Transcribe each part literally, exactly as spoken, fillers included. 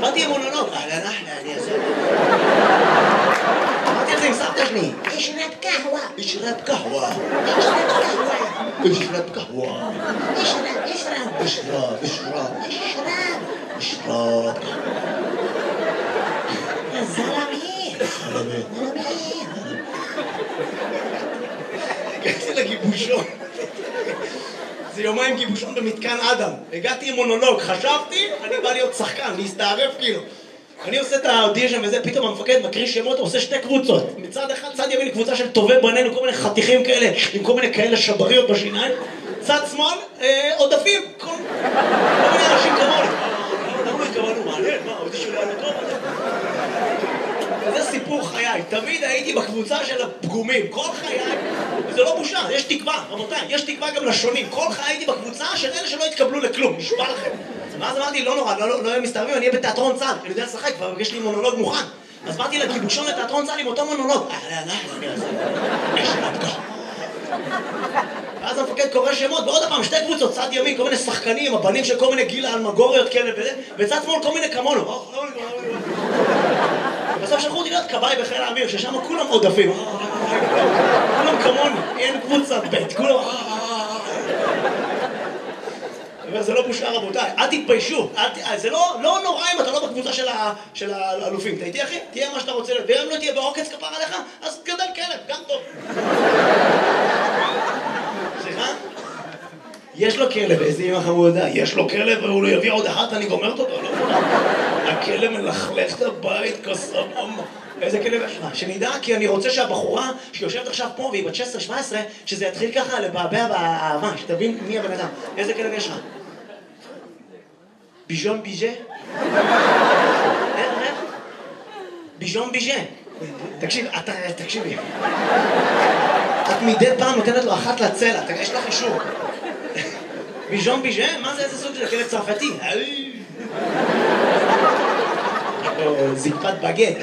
באתי עם מונולוג, אהלן אחלה, אני אעשה. אמרתי על זה עם סבתא שלי. ישרת קהווה. ישרת קהווה. ישרת קהווה. ישרת קהווה. ישרת, ישרת. ישרת, ישרת. ישרת. ישרת. יא זלמי. חלמי. זלמי. הגעתי לגיבושון. זה יומיים גיבושון במתקן אדם. הגעתי עם מונולוג, חשבתי, אני בא להיות שחקן, להסתערף כאילו. אני עושה את האודישן וזה, פתאום המפקד מקריא שמות, עושה שתי קבוצות. מצד אחד, צד ימין, קבוצה של טובי בנינו, כל מיני חתיכים כאלה, עם כל מיני כאלה שבריות בשיניים. צד שמאל, אה, עודפים, כל, כל מיני אנשים כמוני. למה לא התכוונו? מעניין, מה, האודישן היה טוב? וזה סיפור חיי, תמיד הייתי בקבוצה של הפגומים, כל חיי, וזה לא בושה, יש תקווה, רבותיי, יש תקווה גם לשונים, כל חיי הייתי בקבוצה של אלה שלא התקבלו לכלום, נשבע לכם. ואז אמרתי, לא נורא, לא יהיה מסתערבים, אני אהיה בתיאטרון צה"ל, אני יודע לשחק, כבר יש לי מונולוג מוכן. אז באתי לגיבושון לתיאטרון צה"ל עם אותו מונולוג. אהלן, אהלן, אני אעשה, יש רבקה. ואז המפקד קורא שמות, ועוד הפעם, שתי קבוצות, צד ימין, כל מיני שחקנים, הבנים של כל מיני גיל האלמגוריות כאלה וזה, וצד שמאל כל מיני כמונו. בסוף שלחו אותי להיות כבאי בחיל האוויר, ששם כולם עודפים. כולם כמוני, אין קבוצת בית, כולם... וזה לא בושה רבותיי, אל תתביישו, זה לא נורא אם אתה לא בקבוצה של האלופים. אתה איתי אחי? תהיה מה שאתה רוצה, ואם לא תהיה בעוקץ כפר עליך, אז גדל כלב, גם טוב. סליחה? יש לו כלב, איזה אמא חמודה, יש לו כלב והוא לא יביא עוד אחת, אני גומרת אותו, לא? הכלב מלכלך את הבית כסמום. איזה כלב יש לך? שנדע, כי אני רוצה שהבחורה שיושבת עכשיו פה והיא בת שש עשרה שבע עשרה, שזה יתחיל ככה לבעבע באהבה, שתבין מי הבן אדם. איזה כלב יש לך? ביז'ון ביז'ה? איך, איך? ביז'ון ביז'ה. תקשיב, אתה, תקשיבי. את מדי פעם נותנת לו אחת לצלע, יש לך אישור. ביז'ון ביז'ה? מה זה, איזה סוג של כלב צרפתי? זקפת בגט.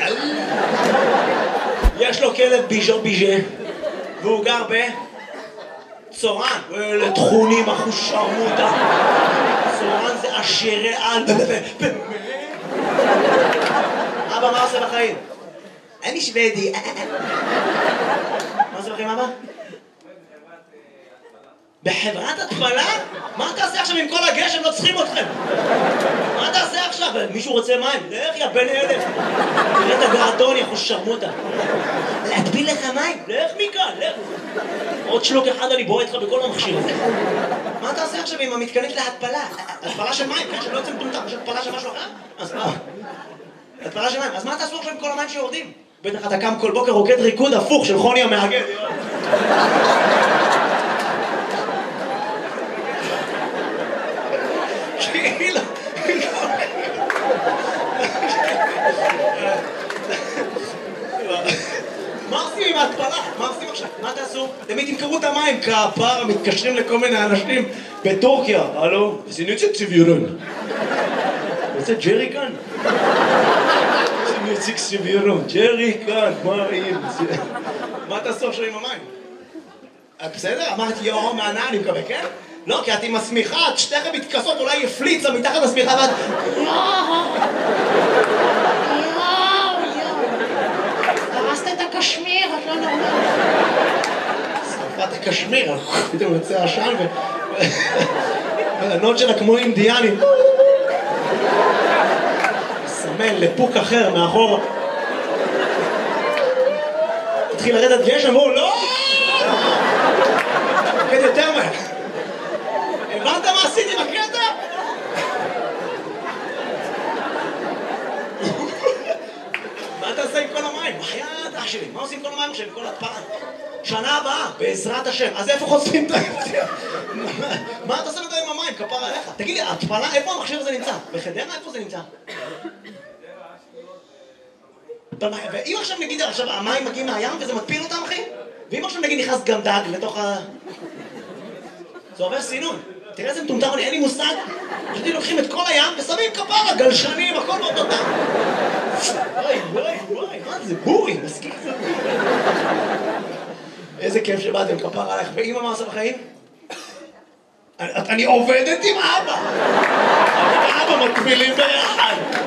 יש לו כלב ביז'ון ביז'ה והוא גר בצורן. אלה תכונים אחושרמותה. צורן זה עשירי על. אבא, מה עושה בחיים? אני שוודי. מה עושה בחיים אבא? בחברת התפלה? מה תעשה עכשיו עם כל הגשם? לא צריכים אתכם. מה תעשה עכשיו? מישהו רוצה מים? לך יא בן אלף. תראה את הגרטון, יא חושרמותה. להטביל לך מים? לך מכאן, לך. עוד שלוק אחד אני בועט לך בכל המכשיר הזה. מה תעשה עכשיו עם המתקנית להתפלה? התפלה של מים, כן? שלא יוצא מטומטם. יש התפלה של משהו אחר? אז מה? התפלה של מים. אז מה תעשו עכשיו עם כל המים שיורדים? בטח אתה קם כל בוקר רוקד ריקוד הפוך של חוני המאגד. כאילו, מה עושים עם ההתפלה? מה עושים עכשיו? מה תעשו? למי תמכרו את המים? כפר, מתקשרים לכל מיני אנשים בטורקיה. הלו? זה נצא צבירון. זה ג'רי כאן? זה נצא צבירון. ג'רי כאן, מה אם? מה תעשו עכשיו עם המים? בסדר? אמרתי יאו מענה, אני מקווה, כן? לא, כי את עם השמיכה, את שתיכם מתכסות, אולי יפליצה מתחת לשמיכה ואת... יואו! יואו! יואו! הרסת את הקשמיר, את לא נורמלית. שרפת הקשמיר, פתאום יוצא עשן ו... הנוד שלה כמו אינדיאנים. סמן לפוק אחר מאחור. התחיל לרדת גשם, והוא לא! תקד יותר מהר. הבנת מה עשיתי בקטע? מה אתה עושה עם כל המים? בחייאת אח שלי, מה עושים עם כל המים עכשיו, עם כל התפלה? שנה הבאה, בעזרת השם. אז איפה חושפים את ההפתיע? מה אתה עושה עם המים? כפר עליך. תגיד לי, התפלה, איפה המכשיר הזה נמצא? בחדרה? איפה זה נמצא? ואם עכשיו נגיד, עכשיו המים מגיעים מהים וזה מטפיל אותם, אחי? ואם עכשיו נגיד נכנס גם דג לתוך ה... זה עובר סינון. תראה איזה מטומטם, אין לי מושג. פשוט לוקחים את כל הים ושמים כפרה, גלשנים, הכל באותו דם. וואי, וואי, וואי, מה זה? בורי, מסכים זה בורי. איזה כיף שבאתם, כפרה עליך. ואמא מה עושה בחיים? אני עובדת עם אבא. אבא מקבילים ביחד.